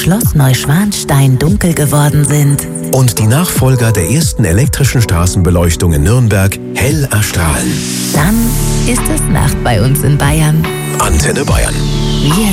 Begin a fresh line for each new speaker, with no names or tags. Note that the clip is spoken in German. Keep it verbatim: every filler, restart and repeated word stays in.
Schloss Neuschwanstein dunkel geworden sind
und die Nachfolger der ersten elektrischen Straßenbeleuchtung in Nürnberg hell erstrahlen.
Dann ist es Nacht bei uns in Bayern.
Antenne Bayern.
Wir